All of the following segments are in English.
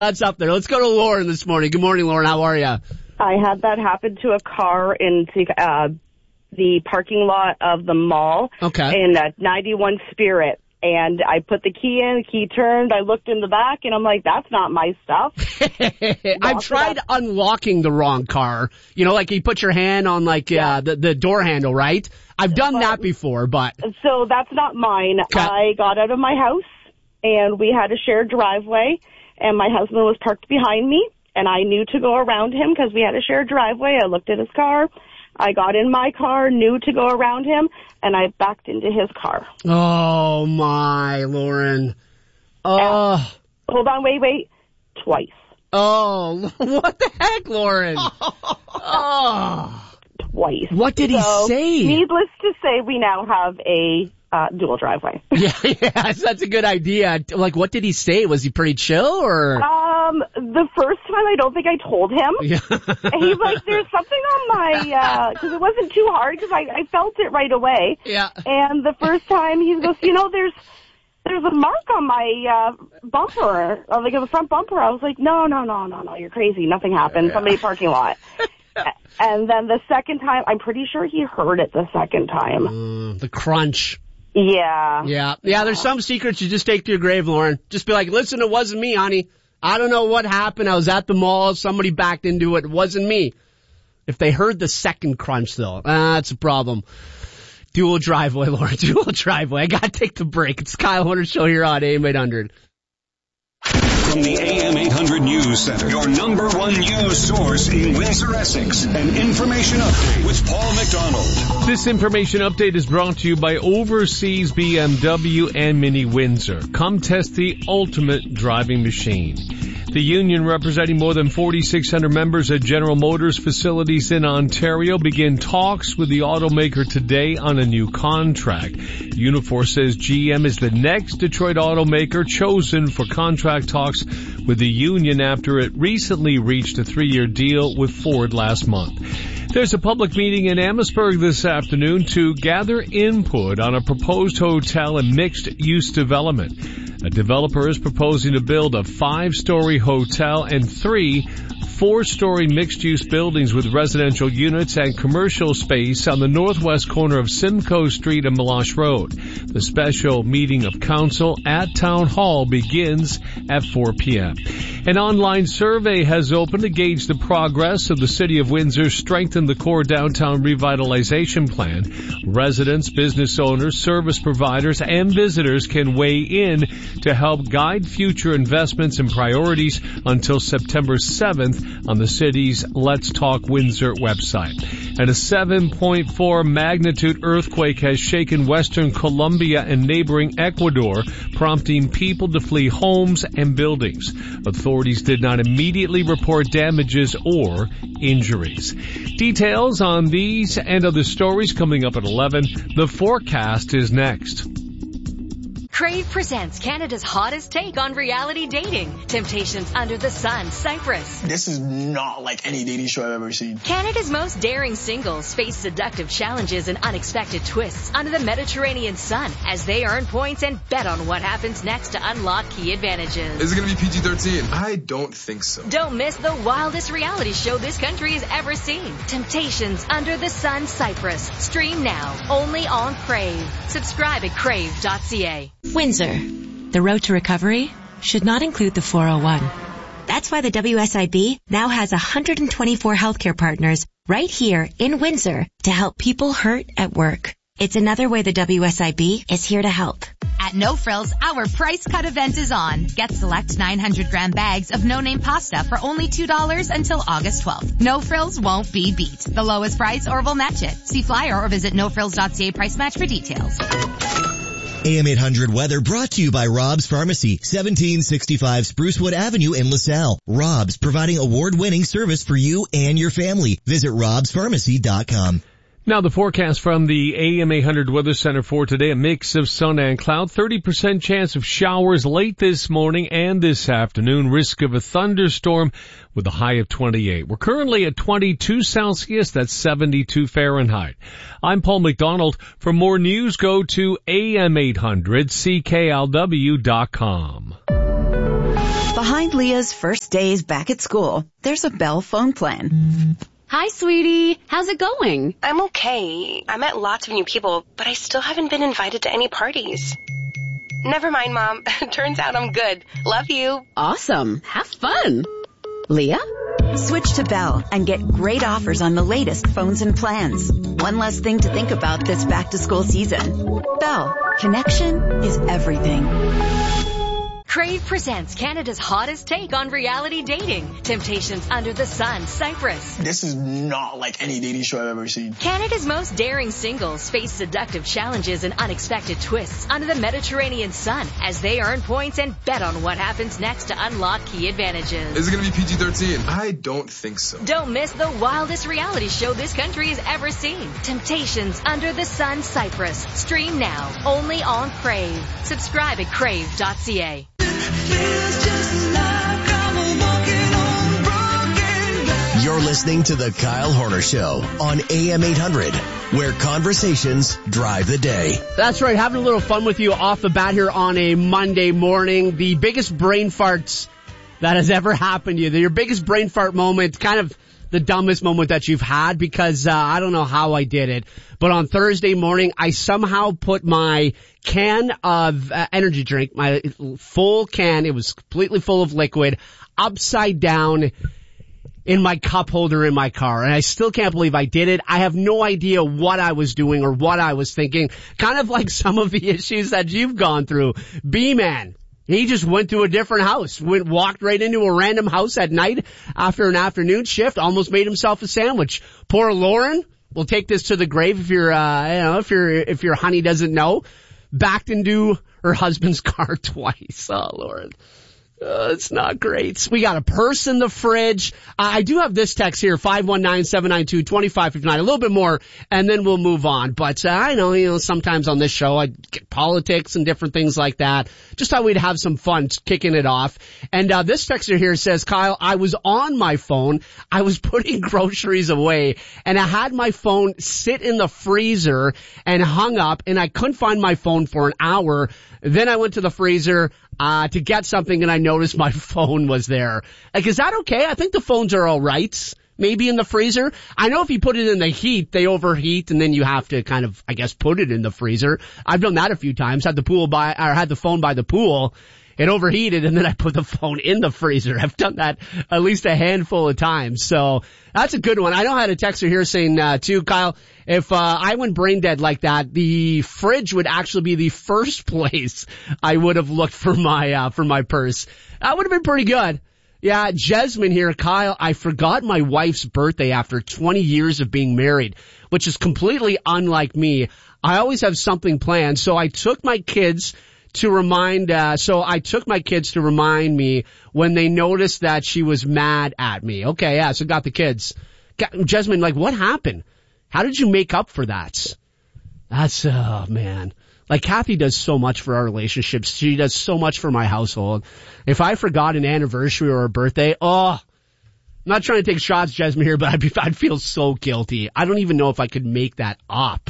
That's up there. Let's go to Lauren this morning. Good morning, Lauren. How are you? I had that happen to a car in the parking lot of the mall in 91 Spirit. And I put the key in, the key turned, I looked in the back, and I'm like, that's not my stuff. I've tried unlocking the wrong car. You know, like you put your hand on the door handle, right? I've done that before, but... So that's not mine. I got out of my house, and we had a shared driveway, and my husband was parked behind me, and I knew to go around him because we had a shared driveway. I looked at his car. I got in my car, knew to go around him, and I backed into his car. Oh, my, Lauren. Hold on, wait. Twice. Oh, what the heck, Lauren? Twice. What did he say? Needless to say, we now have a dual driveway. Yeah, that's a good idea. Like, what did he say? Was he pretty chill, or? The first time, I don't think I told him. Yeah. He's like, there's something on my, because it wasn't too hard, because I felt it right away. Yeah. And the first time, he goes, there's a mark on my bumper, like the front bumper. I was like, no, you're crazy. Nothing happened. Yeah. Somebody parking lot. And then the second time, I'm pretty sure he heard it the second time. The crunch. Yeah. Yeah, there's some secrets you just take to your grave, Lauren. Just be like, listen, it wasn't me, honey. I don't know what happened. I was at the mall. Somebody backed into it. It wasn't me. If they heard the second crunch, though, that's a problem. Dual driveway, Lauren. Dual driveway. I got to take the break. It's Kyle Hunter Show here on AM 800. From the AM 800 News Center, your number one news source in Windsor, Essex. An information update with Paul McDonald. This information update is brought to you by Overseas BMW and Mini Windsor. Come test the ultimate driving machine. The union, representing more than 4,600 members at General Motors facilities in Ontario, begin talks with the automaker today on a new contract. Unifor says GM is the next Detroit automaker chosen for contract talks with the union after it recently reached a 3-year deal with Ford last month. There's a public meeting in Amherstburg this afternoon to gather input on a proposed hotel and mixed-use development. A developer is proposing to build a 5-story hotel and 3 4-story mixed-use buildings with residential units and commercial space on the northwest corner of Simcoe Street and Meloche Road. The special meeting of council at Town Hall begins at 4 p.m. An online survey has opened to gauge the progress of the City of Windsor Strengthen the Core Downtown Revitalization Plan. Residents, business owners, service providers, and visitors can weigh in to help guide future investments and priorities until September 7th on the city's Let's Talk Windsor website. And a 7.4 magnitude earthquake has shaken Western Colombia and neighboring Ecuador, prompting people to flee homes and buildings. Authorities did not immediately report damages or injuries. Details on these and other stories coming up at 11. The forecast is next. Crave presents Canada's hottest take on reality dating. Temptations Under the Sun, Cyprus. This is not like any dating show I've ever seen. Canada's most daring singles face seductive challenges and unexpected twists under the Mediterranean sun as they earn points and bet on what happens next to unlock key advantages. Is it going to be PG-13? I don't think so. Don't miss the wildest reality show this country has ever seen. Temptations Under the Sun, Cyprus. Stream now, only on Crave. Subscribe at crave.ca. Windsor. The road to recovery should not include the 401. That's why the WSIB now has 124 healthcare partners right here in Windsor to help people hurt at work. It's another way the WSIB is here to help. At No Frills, our price cut event is on. Get select 900-gram bags of no-name pasta for only $2 until August 12th. No Frills won't be beat. The lowest price or we'll match it. See flyer or visit nofrills.ca price match for details. AM 800 weather brought to you by Rob's Pharmacy, 1765 Sprucewood Avenue in LaSalle. Rob's, providing award-winning service for you and your family. Visit robspharmacy.com. Now the forecast from the AM 800 Weather Center for today, a mix of sun and cloud, 30% chance of showers late this morning and this afternoon, risk of a thunderstorm with a high of 28. We're currently at 22 Celsius, that's 72 Fahrenheit. I'm Paul McDonald. For more news, go to am800cklw.com. Behind Leah's first days back at school, there's a Bell phone plan. Hi, sweetie. How's it going? I'm okay. I met lots of new people, but I still haven't been invited to any parties. Never mind, Mom. Turns out I'm good. Love you. Awesome. Have fun. Leah? Switch to Bell and get great offers on the latest phones and plans. One less thing to think about this back-to-school season. Bell. Connection is everything. Crave presents Canada's hottest take on reality dating. Temptations Under the Sun, Cyprus. This is not like any dating show I've ever seen. Canada's most daring singles face seductive challenges and unexpected twists under the Mediterranean sun as they earn points and bet on what happens next to unlock key advantages. Is it going to be PG-13? I don't think so. Don't miss the wildest reality show this country has ever seen. Temptations Under the Sun, Cyprus. Stream now, only on Crave. Subscribe at crave.ca. You're listening to The Kyle Horner Show on AM 800, where conversations drive the day. That's right. Having a little fun with you off the bat here on a Monday morning. The biggest brain farts that has ever happened to you. Your biggest brain fart moment, kind of the dumbest moment that you've had, because I don't know how I did it. But on Thursday morning, I somehow put my can of energy drink, my full can, it was completely full of liquid, upside down in my cup holder in my car. And I still can't believe I did it. I have no idea what I was doing or what I was thinking. Kind of like some of the issues that you've gone through. B-Man. He just went to a different house, walked right into a random house at night after an afternoon shift, almost made himself a sandwich. Poor Lauren will take this to the grave if if your honey doesn't know. Backed into her husband's car twice. Oh, Lauren. It's not great. We got a purse in the fridge. I do have this text here, 519-792-2559. A little bit more, and then we'll move on. But I know, sometimes on this show I get politics and different things like that. Just thought we'd have some fun kicking it off. And this texter here says, Kyle, I was on my phone. I was putting groceries away, and I had my phone sit in the freezer and hung up, and I couldn't find my phone for an hour. Then I went to the freezer to get something, and I noticed my phone was there. Like, is that okay? I think the phones are all right. Maybe in the freezer. I know if you put it in the heat, they overheat, and then you have to kind of, I guess, put it in the freezer. I've done that a few times. Had the phone by the pool. It overheated, and then I put the phone in the freezer. I've done that at least a handful of times. So that's a good one. I know I had a texter here saying, too, Kyle, if I went brain dead like that, the fridge would actually be the first place I would have looked for my purse. That would have been pretty good. Yeah, Jasmine here, Kyle, I forgot my wife's birthday after 20 years of being married, which is completely unlike me. I always have something planned, so I took my kids to remind me when they noticed that she was mad at me. Okay, yeah, so got the kids. Jasmine, like, what happened? How did you make up for that? That's, oh man. Like, Kathy does so much for our relationships. She does so much for my household. If I forgot an anniversary or a birthday, I'm not trying to take shots, Jasmine, here, but I'd feel so guilty. I don't even know if I could make that up.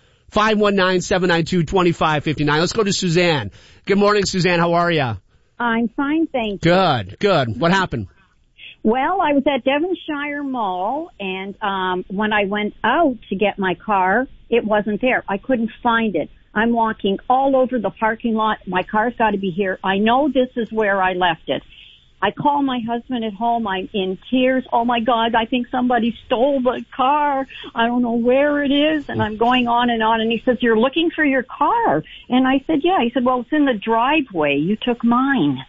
519-792-2559. Let's go to Suzanne. Good morning, Suzanne. How are you? I'm fine, thank you. Good. What happened? Well, I was at Devonshire Mall, and when I went out to get my car, it wasn't there. I couldn't find it. I'm walking all over the parking lot. My car's got to be here. I know this is where I left it. I call my husband at home. I'm in tears. Oh, my God, I think somebody stole the car. I don't know where it is. And I'm going on. And he says, you're looking for your car. And I said, yeah. He said, well, it's in the driveway. You took mine.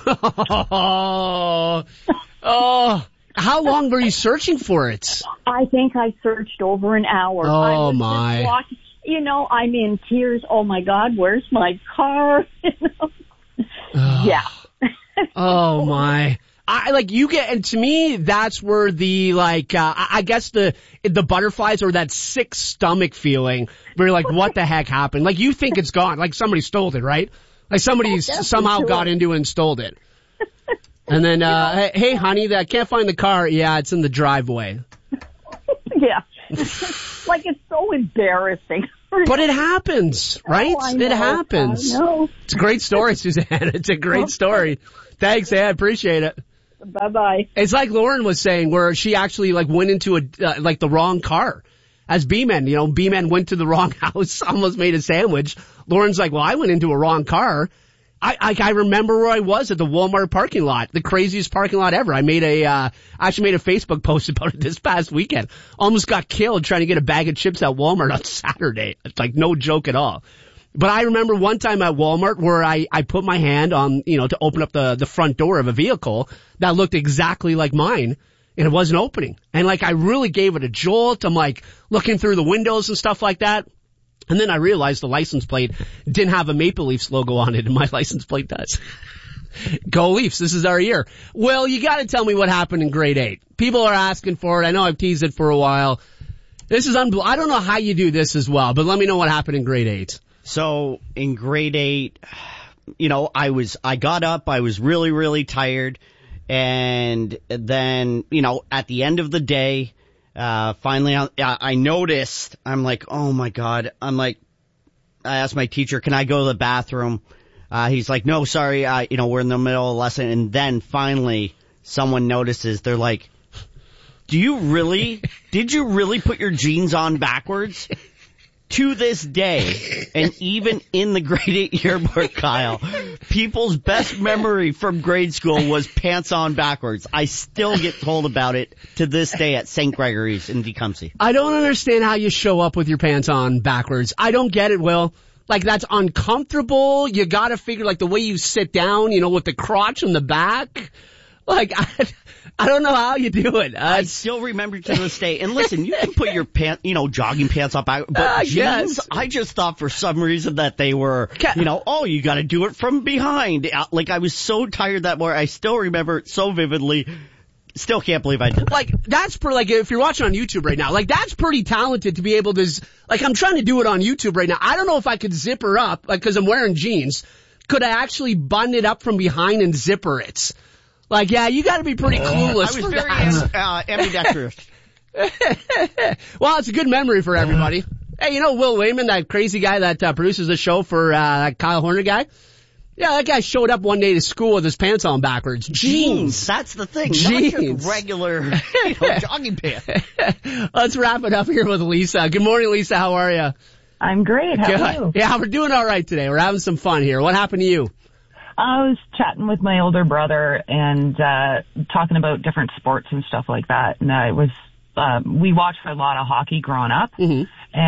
Oh, how long were you searching for it? I think I searched over an hour. Oh, my. I'm in tears. Oh, my God, where's my car? Yeah. Oh my. And to me, that's where the, I guess the butterflies or that sick stomach feeling where you're like, what the heck happened? Like, you think it's gone. Like, somebody stole it, right? Like, somebody somehow got into it and stole it. And then, hey, honey, I can't find the car. Yeah, it's in the driveway. Yeah. Like, it's so embarrassing. But it happens, right? It happens. It's a great story, Suzanne. It's a great story. Thanks, I appreciate it. Bye-bye. It's like Lauren was saying, where she actually like went into the wrong car. As B-Men, B-Men went to the wrong house, almost made a sandwich. Lauren's like, well, I went into a wrong car. I remember where I was at the Walmart parking lot, the craziest parking lot ever. I actually made a Facebook post about it this past weekend. Almost got killed trying to get a bag of chips at Walmart on Saturday. It's like no joke at all. But I remember one time at Walmart where I put my hand on, to open up the front door of a vehicle that looked exactly like mine, and it wasn't opening. And like I really gave it a jolt. I'm like looking through the windows and stuff like that. And then I realized the license plate didn't have a Maple Leafs logo on it, and my license plate does. Go Leafs, this is our year. Well, you gotta tell me what happened in grade 8. People are asking for it. I know I've teased it for a while. This is unbelievable. I don't know how you do this as well, but let me know what happened in grade 8. So in grade 8, I got up, I was really, really tired, and then, at the end of the day, finally, I noticed, I'm like, oh my God. I asked my teacher, can I go to the bathroom? He's like, no, sorry. We're in the middle of a lesson. And then finally someone notices, they're like, did you really put your jeans on backwards? To this day, and even in the grade 8 yearbook, Kyle, people's best memory from grade school was pants on backwards. I still get told about it to this day at St. Gregory's in Tecumseh. I don't understand how you show up with your pants on backwards. I don't get it, Will. Like, that's uncomfortable. You gotta figure, like, the way you sit down, with the crotch in the back. Like, I don't know how you do it. I still remember to this day. And listen, you can put your jogging pants up, but jeans, I just thought for some reason that they were, you got to do it from behind. Like, I was so tired that morning. I still remember it so vividly. Still can't believe I did that. Like, if you're watching on YouTube right now, like, that's pretty talented to be able to, like, I'm trying to do it on YouTube right now. I don't know if I could zipper up, like, cause I'm wearing jeans. Could I actually button it up from behind and zipper it? Like, yeah, you gotta be pretty clueless. I was very ambidextrous. Well, it's a good memory for everybody. Hey, Will Wayman, that crazy guy that produces the show for that Kyle Horner guy? Yeah, that guy showed up one day to school with his pants on backwards. Jeans. That's the thing. Jeans. Not just regular jogging pants. Let's wrap it up here with Lisa. Good morning, Lisa. How are you? I'm great. How are you? Yeah, we're doing all right today. We're having some fun here. What happened to you? I was chatting with my older brother and talking about different sports and stuff like that. And it was we watched a lot of hockey growing up. Mm-hmm.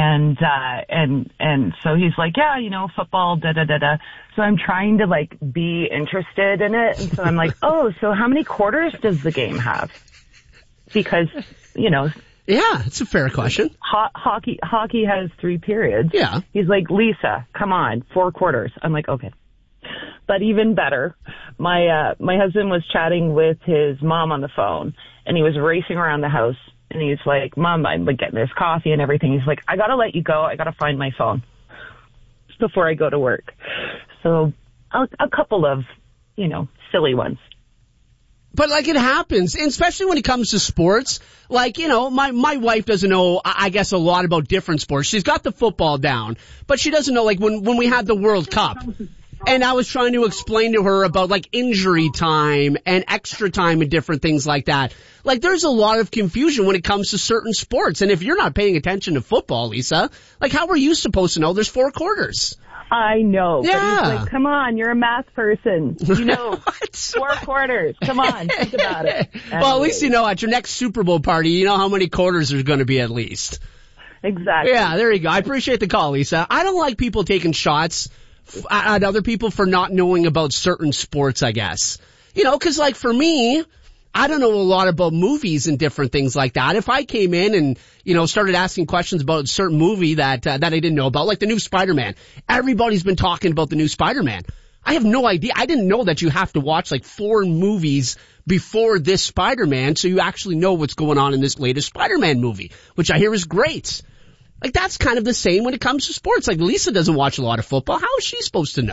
And so he's like, yeah, football, da da da da. So I'm trying to like be interested in it. And so I'm like, oh, so how many quarters does the game have? Because, Yeah, it's a fair question. Hockey has 3 periods. Yeah. He's like, Lisa, come on, 4 quarters. I'm like, okay. But even better, my husband was chatting with his mom on the phone, and he was racing around the house, and he's like, Mom, I'm like getting this coffee and everything. He's like, I gotta let you go. I gotta find my phone before I go to work. So a couple of, silly ones. But like it happens, and especially when it comes to sports. Like, my wife doesn't know, I guess, a lot about different sports. She's got the football down, but she doesn't know, like, when we had the World Cup. And I was trying to explain to her about like injury time and extra time and different things like that. Like there's a lot of confusion when it comes to certain sports. And if you're not paying attention to football, Lisa, like how are you supposed to know there's 4 quarters? I know. Yeah. But he's like, come on, you're a math person. 4 quarters. Come on, think about it. Well, at least at your next Super Bowl party, you know how many quarters there's going to be at least. Exactly. Yeah, there you go. I appreciate the call, Lisa. I don't like people taking shots at other people for not knowing about certain sports, I guess. Cause like for me, I don't know a lot about movies and different things like that. If I came in and, started asking questions about a certain movie that I didn't know about, like the new Spider-Man. Everybody's been talking about the new Spider-Man. I have no idea. I didn't know that you have to watch like 4 movies before this Spider-Man so you actually know what's going on in this latest Spider-Man movie, which I hear is great. Like, that's kind of the same when it comes to sports. Like, Lisa doesn't watch a lot of football. How is she supposed to know?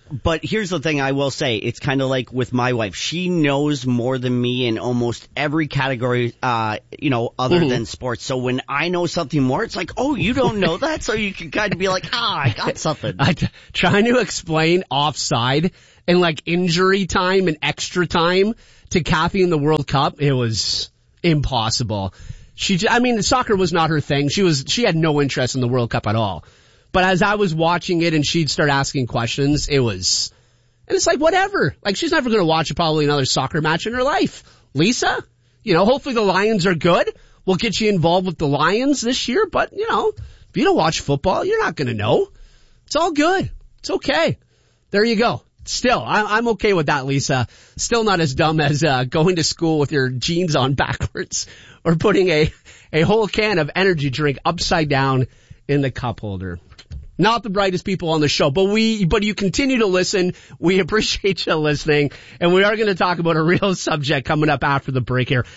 But here's the thing I will say. It's kind of like with my wife. She knows more than me in almost every category, other than sports. So when I know something more, it's like, oh, you don't know that? So you can kind of be like, I got something. Trying to explain offside and like injury time and extra time to Kathy in the World Cup, it was impossible. Soccer was not her thing. She had no interest in the World Cup at all. But as I was watching it and she'd start asking questions, and it's like, whatever. Like, she's never going to watch probably another soccer match in her life. Lisa, hopefully the Lions are good. We'll get you involved with the Lions this year. But, if you don't watch football, you're not going to know. It's all good. It's okay. There you go. Still, I'm okay with that, Lisa. Still not as dumb as going to school with your jeans on backwards or putting a whole can of energy drink upside down in the cup holder. Not the brightest people on the show, but you continue to listen. We appreciate you listening, and we are going to talk about a real subject coming up after the break here.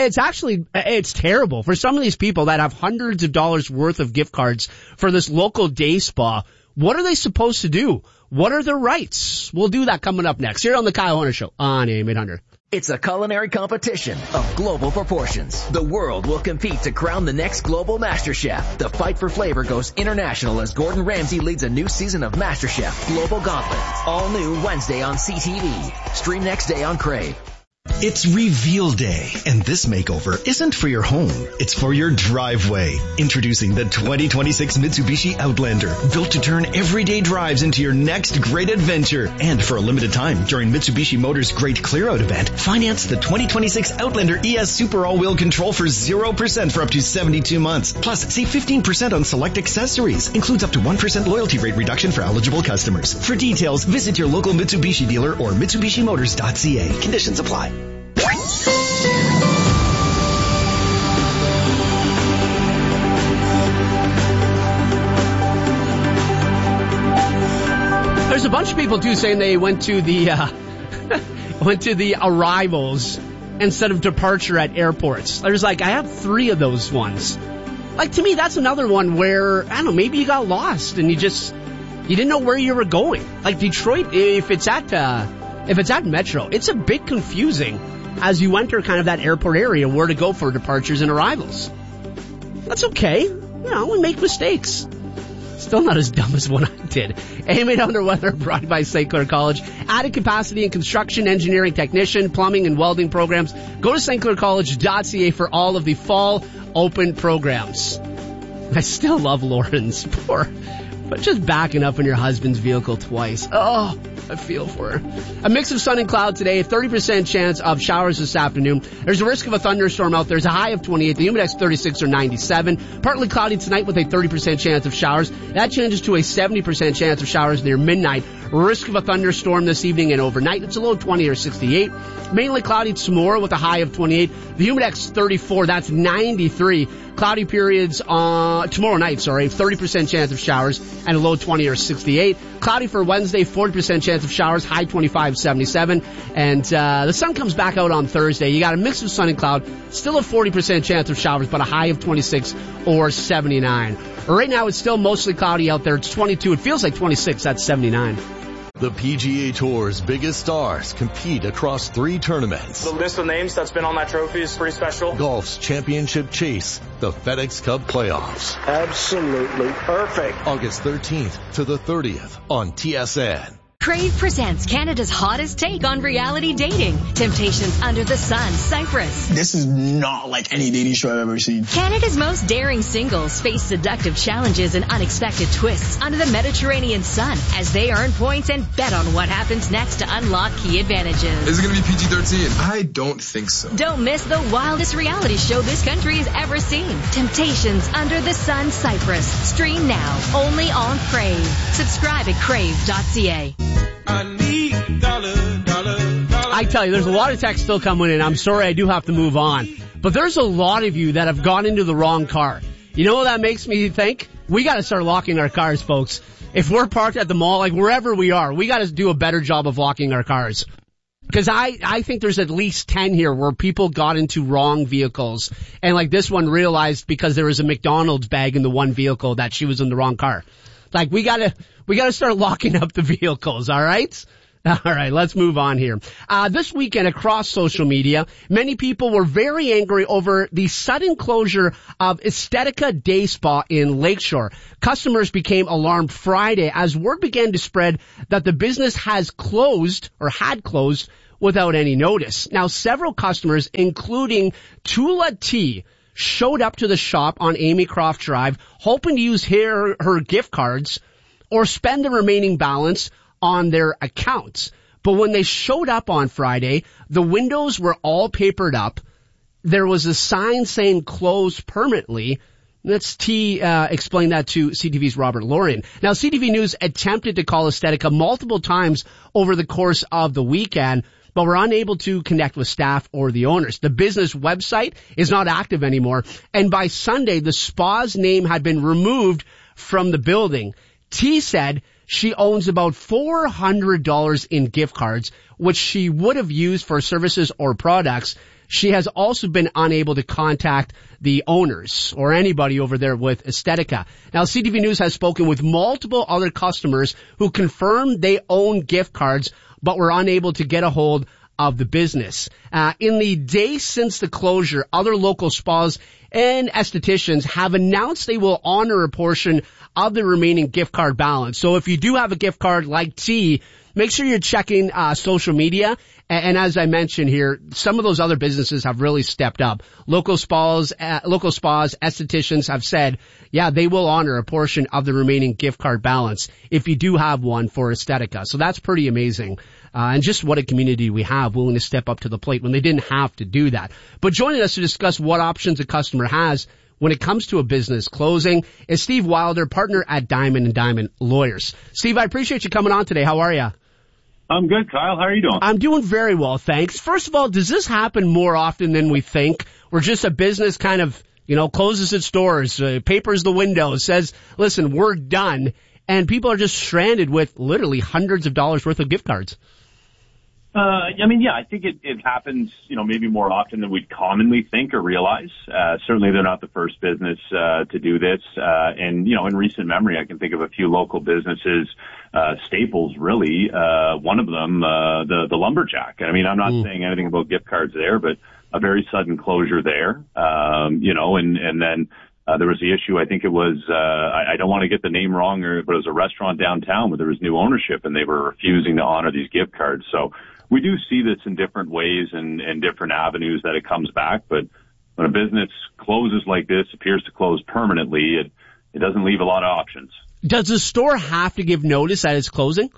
It's terrible for some of these people that have hundreds of dollars worth of gift cards for this local day spa. What are they supposed to do? What are their rights? We'll do that coming up next here on the Kyle Horner Show on AM 800. It's a culinary competition of global proportions. The world will compete to crown the next global master chef. The fight for flavor goes international as Gordon Ramsay leads a new season of MasterChef Global Gauntlet. All new Wednesday on CTV. Stream next day on Crave. It's Reveal Day, and this makeover isn't for your home, it's for your driveway. Introducing the 2026 Mitsubishi Outlander, built to turn everyday drives into your next great adventure. And for a limited time, during Mitsubishi Motors' Great Clear Out event, finance the 2026 Outlander ES Super All-Wheel Control for 0% for up to 72 months. Plus, save 15% on select accessories. Includes up to 1% loyalty rate reduction for eligible customers. For details, visit your local Mitsubishi dealer or MitsubishiMotors.ca. Conditions apply. There's a bunch of people too saying they went to the arrivals instead of departure at airports. There's I have 3 of those ones. To me, that's another one where, I don't know, maybe you got lost and you didn't know where you were going. Detroit, if it's at Metro, it's a bit confusing as you enter kind of that airport area where to go for departures and arrivals. That's okay. We make mistakes. Still not as dumb as what I did. AM 800 weather brought to you by St. Clair College. Added capacity in construction, engineering, technician, plumbing, and welding programs. Go to stclaircollege.ca for all of the fall open programs. I still love Lauren's but just backing up in your husband's vehicle twice. Oh, I feel for her. A mix of sun and cloud today, a 30% chance of showers this afternoon. There's a risk of a thunderstorm out there. There's a high of 28. The humidex 36 or 97. Partly cloudy tonight with a 30% chance of showers. That changes to a 70% chance of showers near midnight. Risk of a thunderstorm this evening and overnight. It's a low 20 or 68. Mainly cloudy tomorrow with a high of 28. The humidex 34. That's 93. Cloudy periods tomorrow night, 30% chance of showers and a low 20 or 68. Cloudy for Wednesday, 40% chance of showers, high 25, 77. And the sun comes back out on Thursday. You got a mix of sun and cloud, still a 40% chance of showers, but a high of 26 or 79. Right now, it's still mostly cloudy out there. It's 22. It feels like 26. That's 79. The PGA Tour's biggest stars compete across 3 tournaments. The list of names that's been on that trophy is pretty special. Golf's championship chase, the FedEx Cup playoffs. Absolutely perfect. August 13th to the 30th on TSN. Crave presents Canada's hottest take on reality dating. Temptations Under the Sun, Cyprus. This is not like any dating show I've ever seen. Canada's most daring singles face seductive challenges and unexpected twists under the Mediterranean sun as they earn points and bet on what happens next to unlock key advantages. Is it going to be PG-13? I don't think so. Don't miss the wildest reality show this country has ever seen. Temptations Under the Sun, Cyprus. Stream now, only on Crave. Subscribe at crave.ca. I tell you, there's a lot of text still coming in. I'm sorry, I do have to move on. But there's a lot of you that have gone into the wrong car. You know what that makes me think? We got to start locking our cars, folks. If we're parked at the mall, wherever we are, we got to do a better job of locking our cars. Because I think there's at least 10 here where people got into wrong vehicles. And this one realized because there was a McDonald's bag in the one vehicle that she was in the wrong car. Like, we gotta start locking up the vehicles, all right? All right, let's move on here. This weekend across social media, many people were very angry over the sudden closure of Estetica Day Spa in Lakeshore. Customers became alarmed Friday as word began to spread that the business has closed or had closed without any notice. Now, several customers, including Tula T, showed up to the shop on Amy Croft Drive, hoping to use her gift cards or spend the remaining balance on their accounts. But when they showed up on Friday, the windows were all papered up. There was a sign saying closed permanently. Let's explain that to CTV's Robert Lorian. Now, CTV News attempted to call Estetica multiple times over the course of the weekend, but were unable to connect with staff or the owners. The business website is not active anymore, and by Sunday, the spa's name had been removed from the building. T said she owns about $400 in gift cards, which she would have used for services or products. She has also been unable to contact the owners or anybody over there with Estetica. Now, CTV News has spoken with multiple other customers who confirmed they own gift cards, but were unable to get a hold of the business. In the days since the closure, other local spas and estheticians have announced they will honor a portion of the remaining gift card balance. So if you do have a gift card like T, make sure you're checking social media. And as I mentioned here, some of those other businesses have really stepped up. Local spas, estheticians have said, yeah, they will honor a portion of the remaining gift card balance if you do have one for Estetica. So that's pretty amazing. And just what a community we have willing to step up to the plate when they didn't have to do that. But joining us to discuss what options a customer has when it comes to a business closing is Steve Wilder, partner at Diamond & Diamond Lawyers. Steve, I appreciate you coming on today. How are you? I'm good, Kyle. How are you doing? I'm doing very well, thanks. First of all, does this happen more often than we think? Where just a business kind of, closes its doors, papers the windows, says, listen, we're done, and people are just stranded with literally hundreds of dollars worth of gift cards? I think it happens, maybe more often than we'd commonly think or realize. Certainly they're not the first business to do this. In recent memory, I can think of a few local businesses, Staples, really, one of them, the Lumberjack. I'm not saying anything about gift cards there, but a very sudden closure there, and then there was the issue, I think it was, I don't want to get the name wrong, but it was a restaurant downtown where there was new ownership and they were refusing to honor these gift cards. So we do see this in different ways and different avenues that it comes back. But when a business closes like this, appears to close permanently, it doesn't leave a lot of options. Does the store have to give notice that it's closing?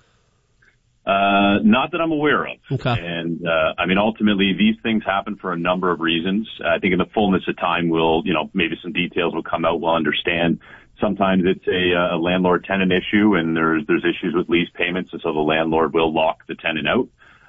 Not that I'm aware of. Okay. And, ultimately these things happen for a number of reasons. I think in the fullness of time maybe some details will come out. We'll understand. Sometimes it's a landlord-tenant issue and there's issues with lease payments, and so the landlord will lock the tenant out.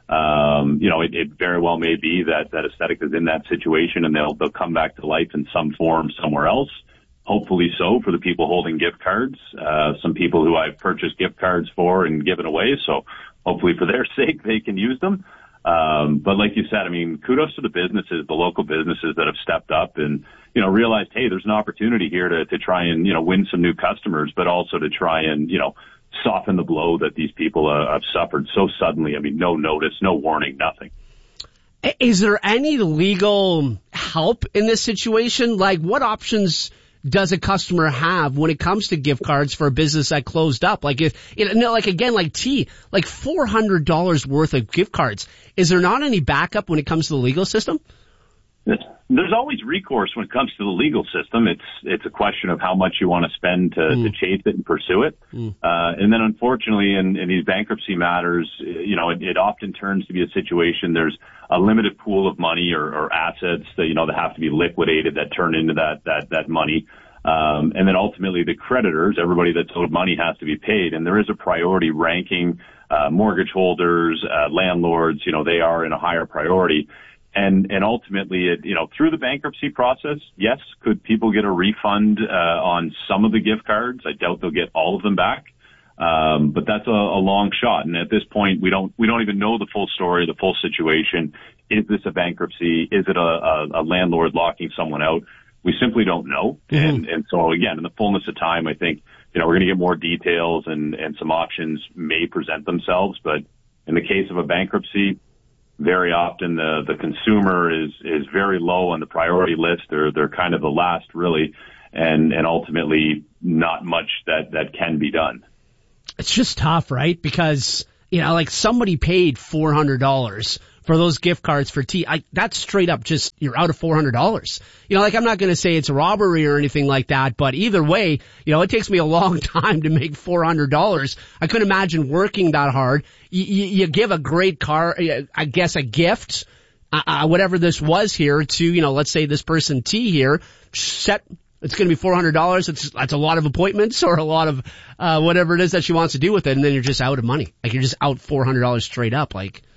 It very well may be that Estetica is in that situation and they'll come back to life in some form somewhere else. Hopefully so for the people holding gift cards, some people who I've purchased gift cards for and given away. So hopefully for their sake, they can use them. But like you said, kudos to the businesses, the local businesses that have stepped up and, realized, hey, there's an opportunity here to try and, win some new customers, but also to try and, soften the blow that these people have suffered so suddenly. No notice, no warning, nothing. Is there any legal help in this situation? Like, what options does a customer have when it comes to gift cards for a business that closed up? Like like T, like $400 worth of gift cards. Is there not any backup when it comes to the legal system? There's always recourse when it comes to the legal system. It's a question of how much you want to spend to chase it and pursue it. And then unfortunately in these bankruptcy matters, it often turns to be a situation. There's a limited pool of money or assets that, that have to be liquidated that turn into that money. And then ultimately the creditors, everybody that's owed money has to be paid. And there is a priority ranking, mortgage holders, landlords, they are in a higher priority. And ultimately, through the bankruptcy process, yes, could people get a refund on some of the gift cards? I doubt they'll get all of them back, but that's a long shot. And at this point, we don't even know the full story, the full situation. Is this a bankruptcy? Is it a landlord locking someone out? We simply don't know. And so again, in the fullness of time, I think we're going to get more details and some options may present themselves. But in the case of a bankruptcy, very often the consumer is very low on the priority list. They're kind of the last, really, and ultimately not much that can be done. It's just tough, right? Because, like somebody paid $400 for those gift cards for tea. That's straight up just, you're out of $400. I'm not going to say it's a robbery or anything like that, but either way, it takes me a long time to make $400. I couldn't imagine working that hard. You give a great car, I guess a gift, whatever this was here to, let's say this person tea here, it's going to be $400. That's a lot of appointments or a lot of, whatever it is that she wants to do with it. And then you're just out of money. You're just out $400 straight up.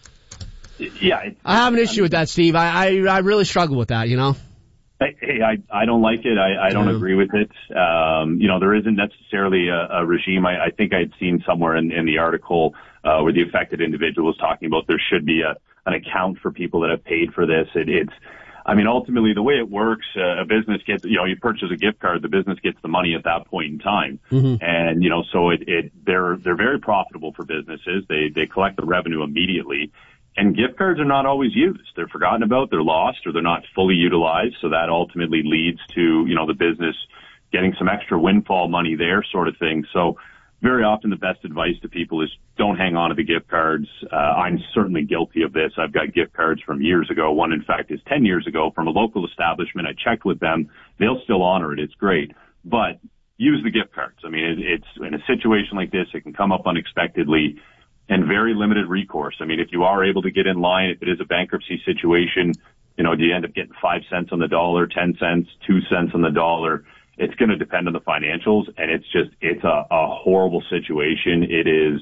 Yeah. I have an issue with that, Steve. I really struggle with that, Hey, I don't like it. I don't agree with it. There isn't necessarily a regime. I think I'd seen somewhere in the article, where the affected individual was talking about there should be an account for people that have paid for this. Ultimately the way it works, a business gets, you purchase a gift card, the business gets the money at that point in time. Mm-hmm. And, so they're very profitable for businesses. They collect the revenue immediately. And gift cards are not always used. They're forgotten about, they're lost, or they're not fully utilized. So that ultimately leads to, the business getting some extra windfall money there, sort of thing. So very often the best advice to people is don't hang on to the gift cards. I'm certainly guilty of this. I've got gift cards from years ago. One, in fact, is 10 years ago from a local establishment. I checked with them. They'll still honor it. It's great. But use the gift cards. It's in a situation like this, it can come up unexpectedly. And very limited recourse. If you are able to get in line, if it is a bankruptcy situation, do you end up getting 5 cents on the dollar, 10 cents, 2 cents on the dollar? It's going to depend on the financials, and it's a horrible situation. It is,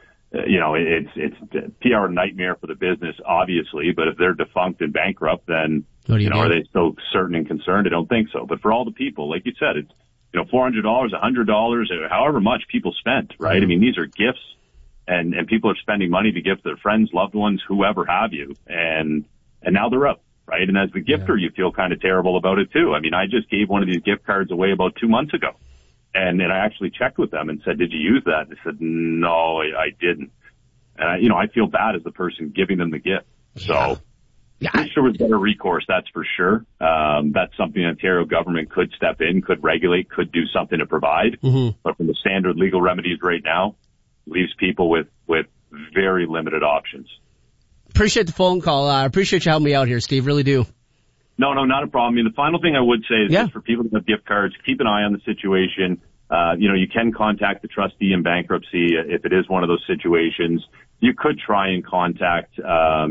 it's a PR nightmare for the business, obviously, but if they're defunct and bankrupt, then, are they still certain and concerned? I don't think so. But for all the people, like you said, it's, $400, $100, however much people spent, right? Mm-hmm. These are gifts. And people are spending money to give their friends, loved ones, whoever have you. And now they're up, right? And as the gifter, you feel kind of terrible about it too. I just gave one of these gift cards away about 2 months ago. And I actually checked with them and said, did you use that? And they said, no, I didn't. And I feel bad as the person giving them the gift. So I wish there was better recourse, that's for sure. That's something the Ontario government could step in, could regulate, could do something to provide. Mm-hmm. But from the standard legal remedies right now, leaves people with very limited options. Appreciate the phone call. I appreciate you helping me out here, Steve. Really do. No, not a problem. The final thing I would say is just for people that have gift cards, keep an eye on the situation. You can contact the trustee in bankruptcy if it is one of those situations. You could try and contact, there are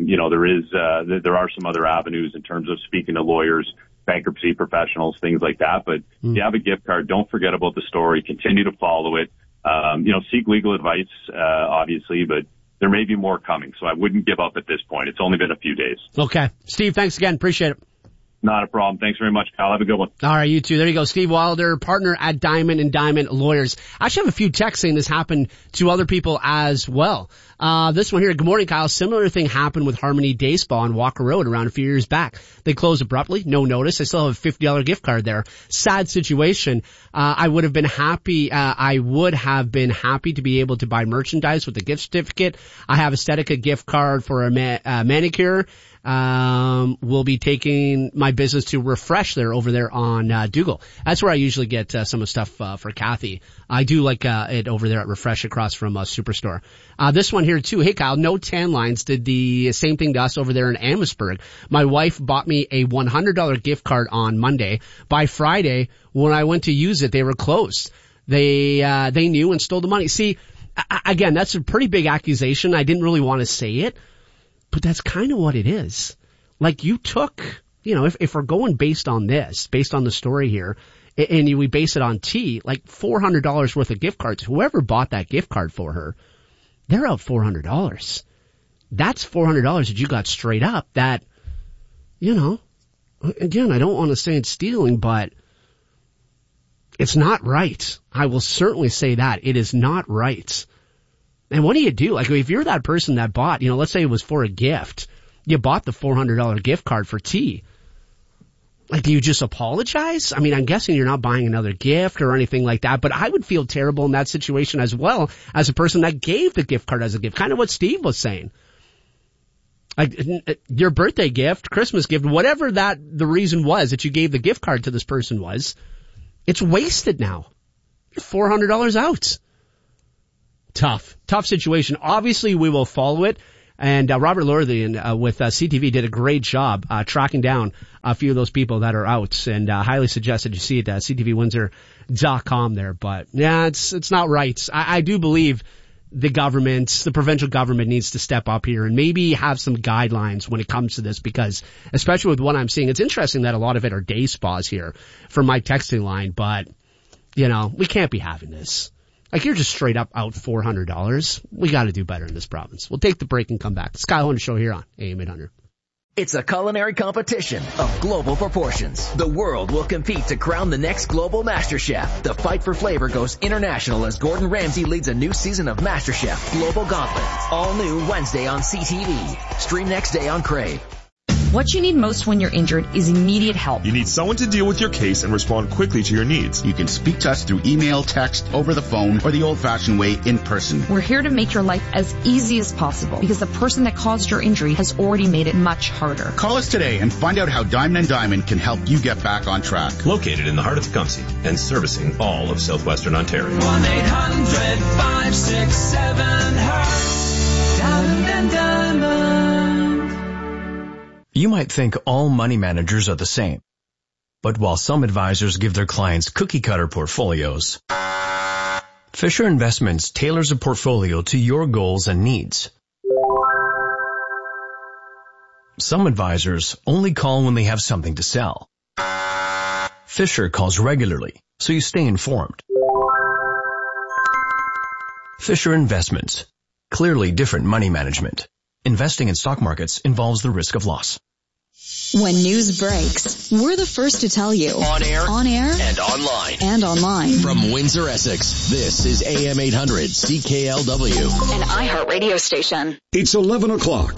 some other avenues in terms of speaking to lawyers, bankruptcy professionals, things like that. But if you have a gift card, don't forget about the story. Continue to follow it. Seek legal advice, obviously, but there may be more coming. So I wouldn't give up at this point. It's only been a few days. Okay. Steve, thanks again. Appreciate it. Not a problem. Thanks very much, Kyle. Have a good one. All right, you too. There you go. Steve Wilder, partner at Diamond & Diamond Lawyers. I actually have a few texts saying this happened to other people as well. This one here, good morning, Kyle. Similar thing happened with Harmony Day Spa on Walker Road around a few years back. They closed abruptly, no notice. I still have a $50 gift card there. Sad situation. I would have been happy to be able to buy merchandise with a gift certificate. I have a Estetica gift card for a manicure. Will be taking my business to Refresh there over there on Dougal. That's where I usually get some of the stuff for Kathy. I do like it over there at Refresh across from Superstore. This one here too. Hey Kyle, No Tan Lines did the same thing to us over there in Amherstburg. My wife bought me a $100 gift card on Monday. By Friday, when I went to use it, they were closed. They knew and stole the money. See, again, that's a pretty big accusation. I didn't really want to say it. But that's kind of what it is. Like you took, if we're going based on this, based on the story here, and we base it on tea, like $400 worth of gift cards, whoever bought that gift card for her, they're out $400. That's $400 that you got straight up that, again, I don't want to say it's stealing, but it's not right. I will certainly say that. It is not right. And what do you do? Like, if you're that person that bought, let's say it was for a gift, you bought the $400 gift card for tea. Like, do you just apologize? I mean, I'm guessing you're not buying another gift or anything like that, but I would feel terrible in that situation as well as a person that gave the gift card as a gift. Kind of what Steve was saying. Like, your birthday gift, Christmas gift, whatever the reason was that you gave the gift card to this person was, it's wasted now. You're $400 out. Tough situation. Obviously, we will follow it. And Robert Lorthian with CTV did a great job tracking down a few of those people that are out, and highly suggest that you see it at ctvwindsor.com there. But yeah, it's not right. I do believe the provincial government needs to step up here and maybe have some guidelines when it comes to this, because especially with what I'm seeing, it's interesting that a lot of it are day spas here from my texting line, but we can't be having this. Like, you're just straight up out $400. We got to do better in this province. We'll take the break and come back. Sky Hunter Show here on AM 800. It's a culinary competition of global proportions. The world will compete to crown the next global master chef. The fight for flavor goes international as Gordon Ramsay leads a new season of MasterChef Global Gauntlet. All new Wednesday on CTV. Stream next day on Crave. What you need most when you're injured is immediate help. You need someone to deal with your case and respond quickly to your needs. You can speak to us through email, text, over the phone, or the old-fashioned way, in person. We're here to make your life as easy as possible because the person that caused your injury has already made it much harder. Call us today and find out how Diamond & Diamond can help you get back on track. Located in the heart of Tecumseh and servicing all of southwestern Ontario. 1-800-567-HEART. Diamond & Diamond. You might think all money managers are the same. But while some advisors give their clients cookie-cutter portfolios, Fisher Investments tailors a portfolio to your goals and needs. Some advisors only call when they have something to sell. Fisher calls regularly, so you stay informed. Fisher Investments. Clearly different money management. Investing in stock markets involves the risk of loss. When news breaks, we're the first to tell you. On air, and online. From Windsor, Essex, this is AM 800 CKLW. An iHeart radio station. It's 11 o'clock.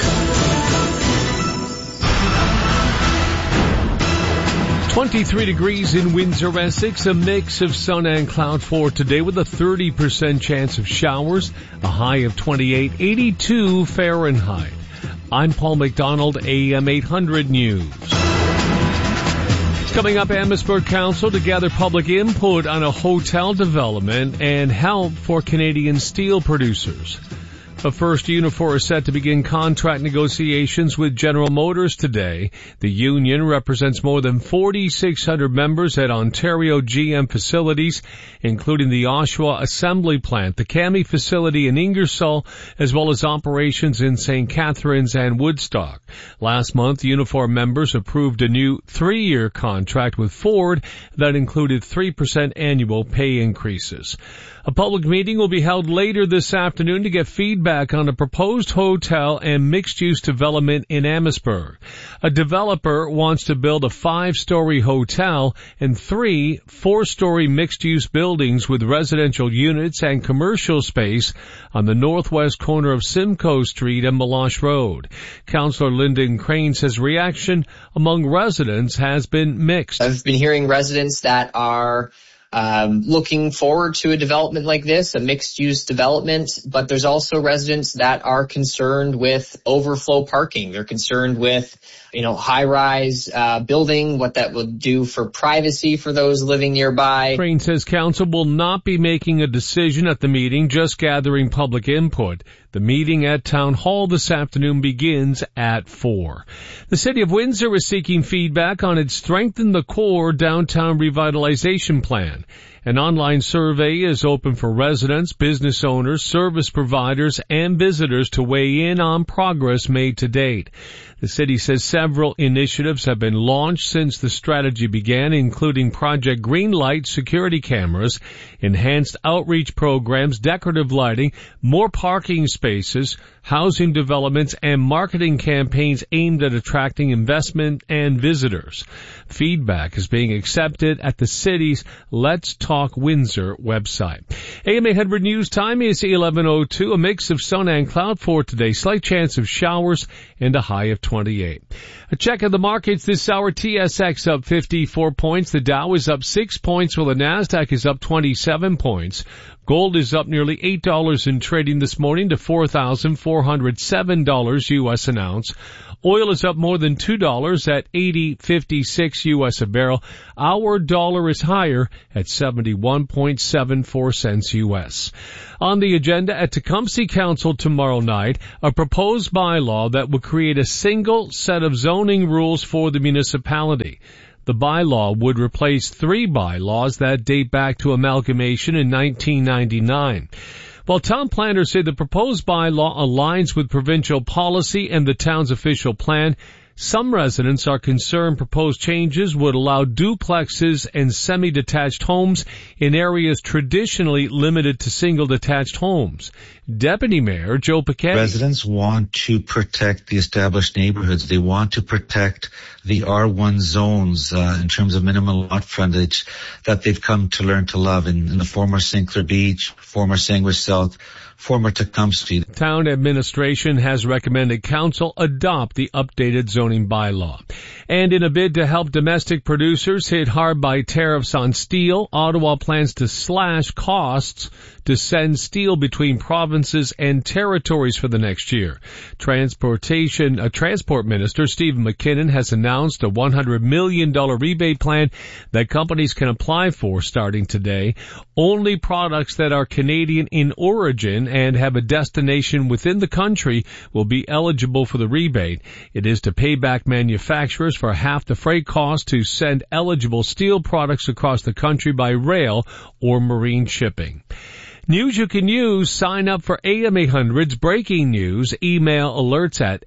23 degrees in Windsor, Essex, a mix of sun and cloud for today with a 30% chance of showers, a high of 28, 82 Fahrenheit. I'm Paul McDonald, AM 800 News. Coming up, Amherstburg Council to gather public input on a hotel development and help for Canadian steel producers. But first, Unifor is set to begin contract negotiations with General Motors today. The union represents more than 4,600 members at Ontario GM facilities, including the Oshawa Assembly Plant, the Kami facility in Ingersoll, as well as operations in St. Catharines and Woodstock. Last month, Unifor members approved a new 3-year contract with Ford that included 3% annual pay increases. A public meeting will be held later this afternoon to get feedback on a proposed hotel and mixed-use development in Amherstburg. A developer wants to build a 5-story hotel and 3 4-story mixed-use buildings with residential units and commercial space on the northwest corner of Simcoe Street and Meloche Road. Councillor Lyndon Crane says reaction among residents has been mixed. I've been hearing residents that are looking forward to a development like this, a mixed-use development, but there's also residents that are concerned with overflow parking. They're concerned with, high-rise building, what that would do for privacy for those living nearby. Crane says council will not be making a decision at the meeting, just gathering public input. The meeting at Town Hall this afternoon begins at 4. The City of Windsor is seeking feedback on its Strengthen the Core downtown revitalization plan. An online survey is open for residents, business owners, service providers, and visitors to weigh in on progress made to date. The city says several initiatives have been launched since the strategy began, including Project Greenlight security cameras, enhanced outreach programs, decorative lighting, more parking spaces, housing developments, and marketing campaigns aimed at attracting investment and visitors. Feedback is being accepted at the city's Let's Talk Talk Windsor website. AM 800 News Time is 11:02. A mix of sun and cloud for today. Slight chance of showers and a high of 28. A check of the markets this hour. TSX up 54 points. The Dow is up 6 points while the Nasdaq is up 27 points. Gold is up nearly $8 in trading this morning to $4,407 U.S. an ounce. Oil is up more than $2 at $80.56 U.S. a barrel. Our dollar is higher at 71.74 cents U.S. On the agenda at Tecumseh Council tomorrow night, a proposed bylaw that will create a single set of zoning rules for the municipality. The bylaw would replace 3 bylaws that date back to amalgamation in 1999. While town planners say the proposed bylaw aligns with provincial policy and the town's official plan, some residents are concerned proposed changes would allow duplexes and semi-detached homes in areas traditionally limited to single-detached homes. Deputy Mayor Joe Paquette. Residents want to protect the established neighborhoods. They want to protect the R1 zones in terms of minimum lot frontage that they've come to learn to love in the former St. Clair Beach, former Sandwich South, former Tecumseh. Town administration has recommended council adopt the updated zoning bylaw. And in a bid to help domestic producers hit hard by tariffs on steel, Ottawa plans to slash costs to send steel between provinces and territories for the next year. Transport Minister Stephen McKinnon has announced a $100 million rebate plan that companies can apply for starting today. Only products that are Canadian in origin and have a destination within the country will be eligible for the rebate. It is to pay back manufacturers for half the freight cost to send eligible steel products across the country by rail or marine shipping. News you can use. Sign up for AM 800's breaking news. Email alerts at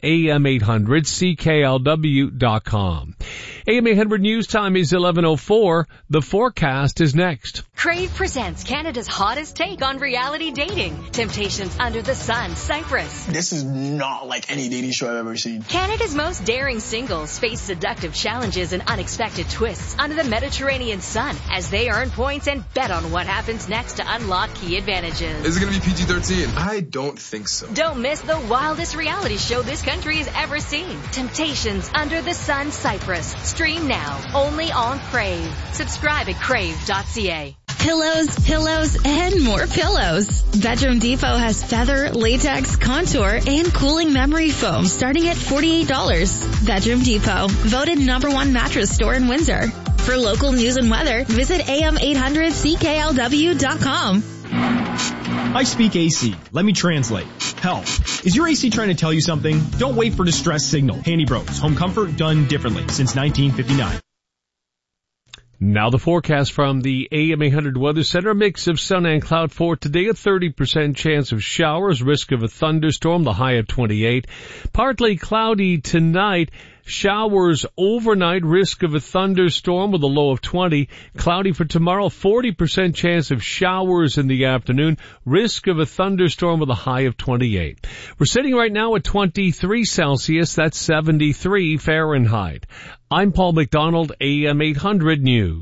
am800cklw.com. AM 800 News Time is 11:04. The forecast is next. Crave presents Canada's hottest take on reality dating. Temptations Under the Sun, Cyprus. This is not like any dating show I've ever seen. Canada's most daring singles face seductive challenges and unexpected twists under the Mediterranean sun as they earn points and bet on what happens next to unlock key advantages. Is it going to be PG-13? I don't think so. Don't miss the wildest reality show this country has ever seen. Temptations Under the Sun, Cyprus. Stream now, only on Crave. Subscribe at crave.ca. Pillows, and more pillows. Bedroom Depot has feather, latex, contour, and cooling memory foam starting at $48. Bedroom Depot, voted #1 mattress store in Windsor. For local news and weather, visit am800cklw.com. I speak AC. Let me translate. Help. Is your AC trying to tell you something? Don't wait for distress signal. Handy Bros. Home comfort done differently since 1959. Now the forecast from the AM 800 Weather Center. A mix of sun and cloud for today. A 30% chance of showers. Risk of a thunderstorm. The high of 28. Partly cloudy tonight. Showers overnight, risk of a thunderstorm with a low of 20. Cloudy for tomorrow, 40% chance of showers in the afternoon, risk of a thunderstorm with a high of 28. We're sitting right now at 23 Celsius, that's 73 Fahrenheit. I'm Paul McDonald, AM 800 News.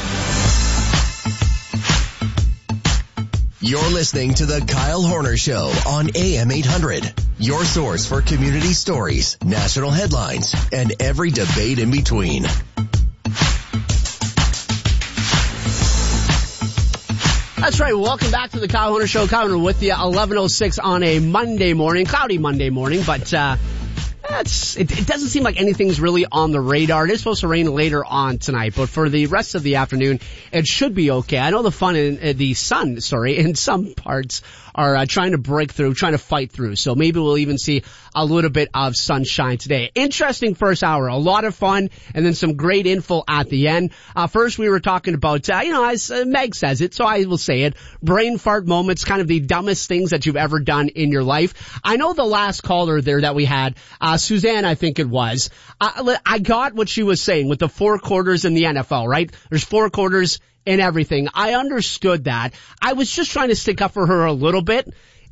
You're listening to the Kyle Horner Show on AM 800. Your source for community stories, national headlines, and every debate in between. That's right. Welcome back to the Kyle Horner Show. Kyle Horner with you, 11:06 on a Monday morning, cloudy Monday morning, but it doesn't seem like anything's really on the radar. It is supposed to rain later on tonight, but for the rest of the afternoon, it should be okay. I know the sun in some parts are trying to break through, trying to fight through. So maybe we'll even see a little bit of sunshine today. Interesting first hour, a lot of fun, and then some great info at the end. First we were talking about, as Meg says it, so I will say it, brain fart moments, kind of the dumbest things that you've ever done in your life. I know the last caller there that we had, Suzanne, I think it was, I got what she was saying with the 4 quarters in the NFL, right? There's 4 quarters in everything. I understood that. I was just trying to stick up for her a little bit.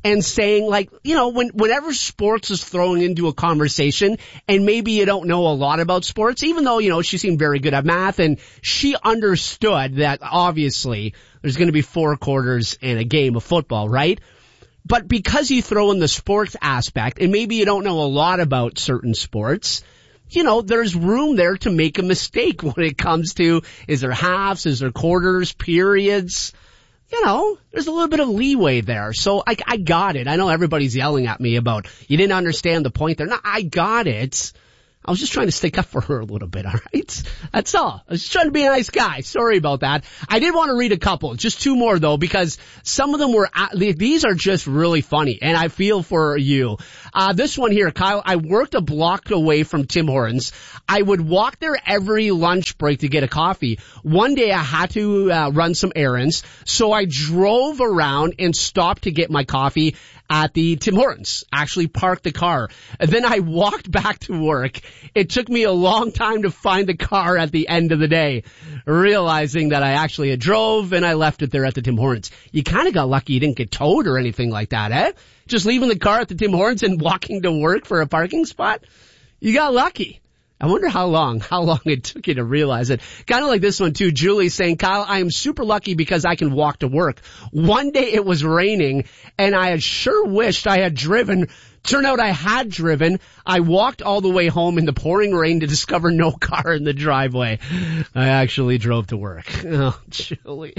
and saying, like, you know, whenever sports is thrown into a conversation, and maybe you don't know a lot about sports, even though, you know, she seemed very good at math, and she understood that obviously there's going to be 4 quarters in a game of football, right? But because you throw in the sports aspect, and maybe you don't know a lot about certain sports, you know, there's room there to make a mistake when it comes to, is there halves, is there quarters, periods? You know, there's a little bit of leeway there. So I got it. I know everybody's yelling at me about, you didn't understand the point there. No, I got it. I was just trying to stick up for her a little bit, all right? That's all. I was just trying to be a nice guy. Sorry about that. I did want to read a couple, just 2 more though, because some of them were, these are just really funny, and I feel for you. This one here, Kyle, I worked a block away from Tim Hortons. I would walk there every lunch break to get a coffee. One day I had to run some errands, so I drove around and stopped to get my coffee at the Tim Hortons, actually parked the car. And then I walked back to work. It took me a long time to find the car at the end of the day, realizing that I actually had drove and I left it there at the Tim Hortons. You kind of got lucky you didn't get towed or anything like that, eh? Just leaving the car at the Tim Hortons and walking to work for a parking spot? You got lucky. I wonder how long it took you to realize it. Kind of like this one too. Julie saying, Kyle, I am super lucky because I can walk to work. One day it was raining and I had sure wished I had driven. Turned out I had driven. I walked all the way home in the pouring rain to discover no car in the driveway. I actually drove to work. Oh, Julie.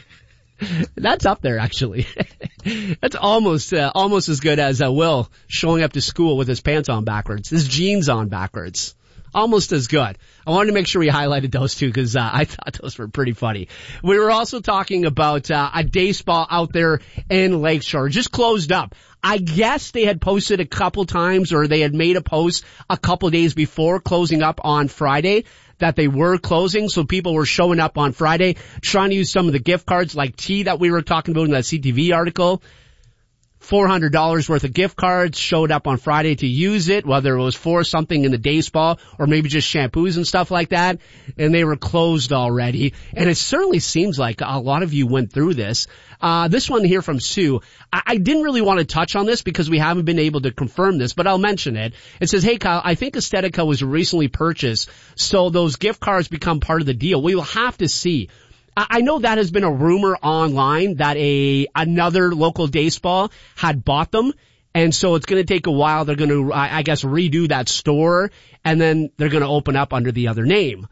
That's up there, actually. That's almost as good as Will showing up to school with his pants on backwards, his jeans on backwards. Almost as good. I wanted to make sure we highlighted those two because I thought those were pretty funny. We were also talking about a day spa out there in Lakeshore. Just closed up. I guess they had posted a couple times, or they had made a post a couple days before closing up on Friday that they were closing. So people were showing up on Friday trying to use some of the gift cards like tea that we were talking about in that CTV article. $400 worth of gift cards showed up on Friday to use it, whether it was for something in the day spa or maybe just shampoos and stuff like that. And they were closed already. And it certainly seems like a lot of you went through this. This one here from Sue. I didn't really want to touch on this because we haven't been able to confirm this, but I'll mention it. It says, hey Kyle, I think Estetica was recently purchased, so those gift cards become part of the deal. We will have to see. I know that has been a rumor online that another local day spa had bought them, and so it's going to take a while. They're going to, I guess, redo that store, and then they're going to open up under the other name.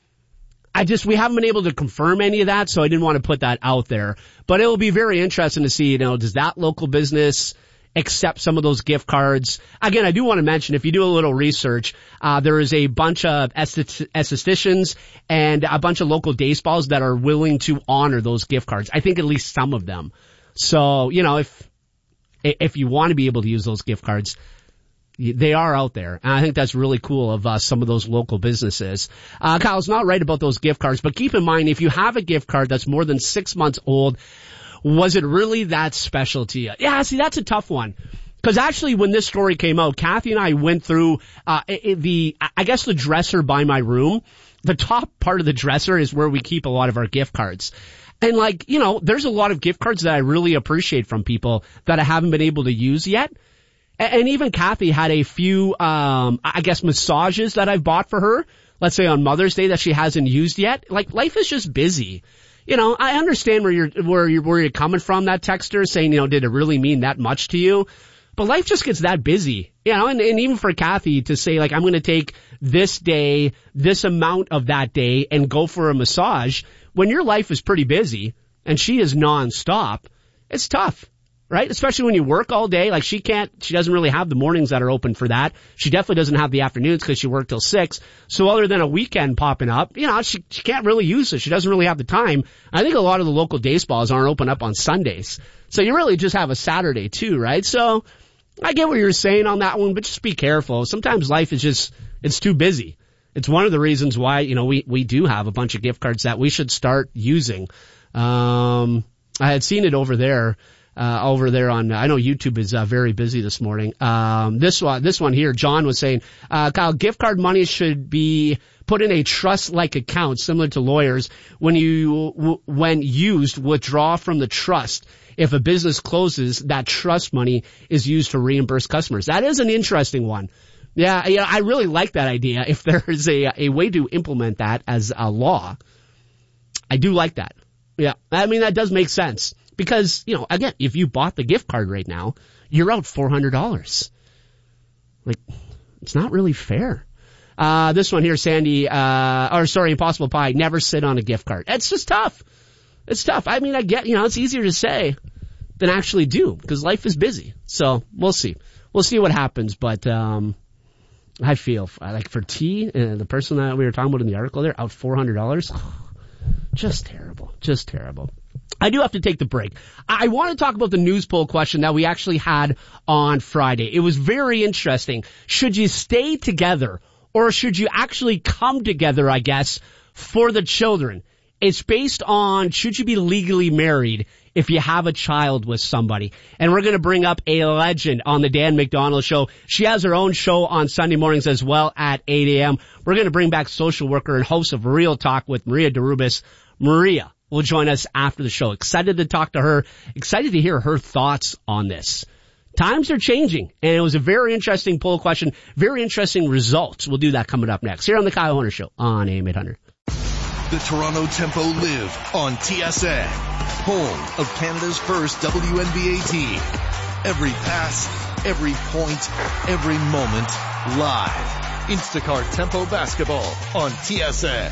We haven't been able to confirm any of that, so I didn't want to put that out there. But it will be very interesting to see, does that local business accept some of those gift cards? Again, I do want to mention, if you do a little research, there is a bunch of estheticians and a bunch of local day spas that are willing to honor those gift cards. I think at least some of them. So, if you want to be able to use those gift cards, they are out there. And I think that's really cool of some of those local businesses. Kyle's not right about those gift cards, but keep in mind, if you have a gift card that's more than 6 months old, was it really that special to you? Yeah, see, that's a tough one. Because actually, when this story came out, Kathy and I went through the dresser by my room. The top part of the dresser is where we keep a lot of our gift cards. And there's a lot of gift cards that I really appreciate from people that I haven't been able to use yet. And even Kathy had a few, massages that I've bought for her, let's say on Mother's Day, that she hasn't used yet. Life is just busy. I understand where you're coming from, that texter saying, did it really mean that much to you? But life just gets that busy, and even for Kathy to say, I'm going to take this day, this amount of that day and go for a massage when your life is pretty busy and she is nonstop, it's tough. Right? Especially when you work all day. She doesn't really have the mornings that are open for that. She definitely doesn't have the afternoons because she worked till 6. So other than a weekend popping up, she can't really use it. She doesn't really have the time. I think a lot of the local day spas aren't open up on Sundays. So you really just have a Saturday too, right? So I get what you're saying on that one, but just be careful. Sometimes life is it's too busy. It's one of the reasons why, we do have a bunch of gift cards that we should start using. I had seen it over there on, I know YouTube is very busy this morning. This one here, John was saying, Kyle, gift card money should be put in a trust-like account similar to lawyers. When used, withdraw from the trust. If a business closes, that trust money is used to reimburse customers. That is an interesting one. Yeah, I really like that idea. If there is a way to implement that as a law, I do like that. Yeah, I mean, that does make sense. Because, again, if you bought the gift card right now, you're out $400. Like, it's not really fair. This one here, Sandy, Impossible Pie, never sit on a gift card. It's just tough. It's tough. I mean, I get, it's easier to say than actually do because life is busy. So we'll see. We'll see what happens. But, I feel like for T, the person that we were talking about in the article there, out $400. Oh, just terrible. Just terrible. I do have to take the break. I want to talk about the news poll question that we actually had on Friday. It was very interesting. Should you stay together or should you actually come together, I guess, for the children? It's based on should you be legally married if you have a child with somebody. And we're going to bring up a legend on the Dan McDonald Show. She has her own show on Sunday mornings as well at 8 a.m. We're going to bring back social worker and host of Real Talk with Maria Derubis. Maria will join us after the show. Excited to talk to her. Excited to hear her thoughts on this. Times are changing, and it was a very interesting poll question. Very interesting results. We'll do that coming up next here on the Kyle Horner Show on AM 800. The Toronto Tempo live on TSN, home of Canada's first WNBA team. Every pass, every point, every moment, live. Instacart Tempo Basketball on TSN.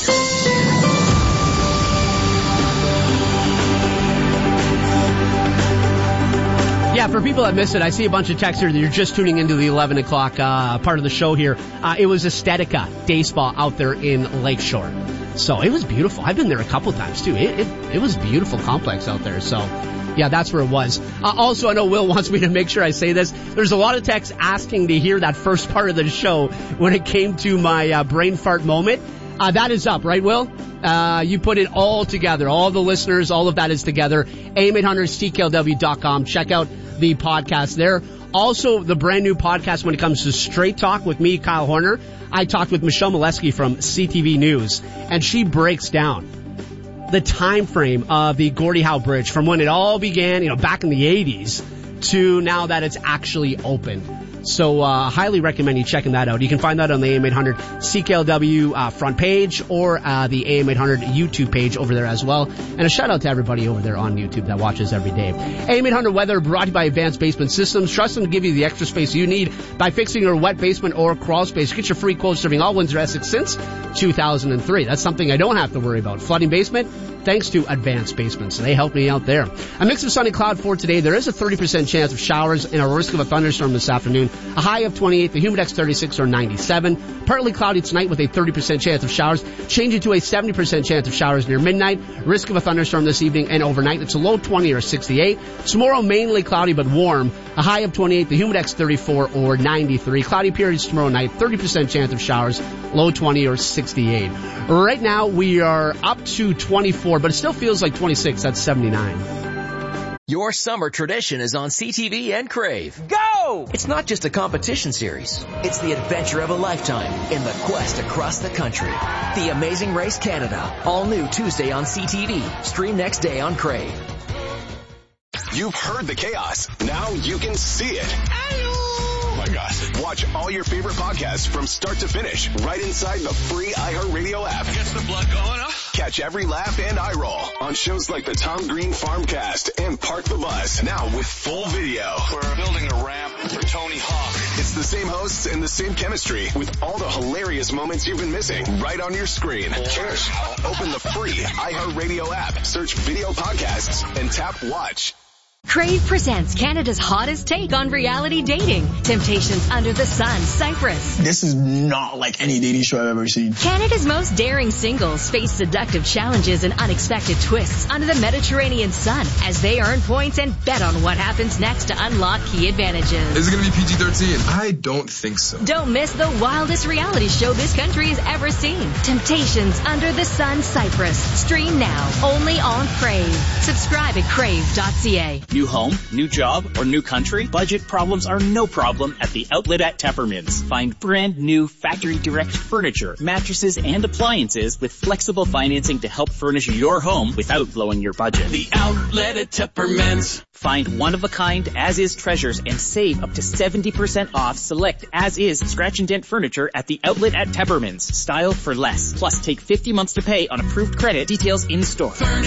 Yeah, for people that missed it, I see a bunch of texts here that you're just tuning into the 11 o'clock part of the show here. It was Estetica Day Spa out there in Lakeshore. So it was beautiful. I've been there a couple times too. It was a beautiful complex out there. So yeah, that's where it was. Also, I know Will wants me to make sure I say this. There's a lot of texts asking to hear that first part of the show when it came to my brain fart moment. That is up, right, Will? You put it all together. All the listeners, all of that is together. AM800CKLW.com. Check out the podcast there. Also, the brand new podcast when it comes to Straight Talk with me, Kyle Horner. I talked with Michelle Molesky from CTV News, and she breaks down the time frame of the Gordie Howe Bridge from when it all began, back in the 80s to now that it's actually open. So highly recommend you checking that out. You can find that on the AM800 CKLW front page or the AM800 YouTube page over there as well. And a shout out to everybody over there on YouTube that watches every day. AM800 Weather brought to you by Advanced Basement Systems. Trust them to give you the extra space you need by fixing your wet basement or crawl space. Get your free quote serving all Windsor Essex since 2003. That's something I don't have to worry about. Flooding basement, thanks to Advanced Basements. They help me out there. A mix of sunny cloud for today. There is a 30% chance of showers and a risk of a thunderstorm this afternoon. A high of 28, the humidex 36 or 97. Partly cloudy tonight with a 30% chance of showers. Changing to a 70% chance of showers near midnight. Risk of a thunderstorm this evening and overnight. It's a low 20 or 68. Tomorrow mainly cloudy but warm. A high of 28, the humidex 34 or 93. Cloudy periods tomorrow night. 30% chance of showers. Low 20 or 68. Right now we are up to 24, but it still feels like 26. That's 79. Your summer tradition is on CTV and Crave. Go! It's not just a competition series. It's the adventure of a lifetime in the quest across the country. The Amazing Race Canada. All new Tuesday on CTV. Stream next day on Crave. You've heard the chaos. Now you can see it. Oh my gosh. Watch all your favorite podcasts from start to finish right inside the free iHeartRadio app. Gets the blood going, huh? Catch every laugh and eye roll on shows like the Tom Green Farmcast and Park the Bus. Now with full video. We're building a ramp for Tony Hawk. It's the same hosts and the same chemistry with all the hilarious moments you've been missing right on your screen. Cheers. Open the free iHeartRadio app, search video podcasts, and tap watch. Crave presents Canada's hottest take on reality dating. Temptations Under the Sun, Cyprus. This is not like any dating show I've ever seen. Canada's most daring singles face seductive challenges and unexpected twists under the Mediterranean sun as they earn points and bet on what happens next to unlock key advantages. Is it going to be PG-13? I don't think so. Don't miss the wildest reality show this country has ever seen. Temptations Under the Sun, Cyprus. Stream now, only on Crave. Subscribe at crave.ca. New home, new job, or new country? Budget problems are no problem at the Outlet at Tepperman's. Find brand new factory direct furniture, mattresses, and appliances with flexible financing to help furnish your home without blowing your budget. The Outlet at Tepperman's. Find one-of-a-kind as-is treasures and save up to 70% off select as-is scratch and dent furniture at the Outlet at Tepperman's. Style for less. Plus, take 50 months to pay on approved credit. Details in store. Furniture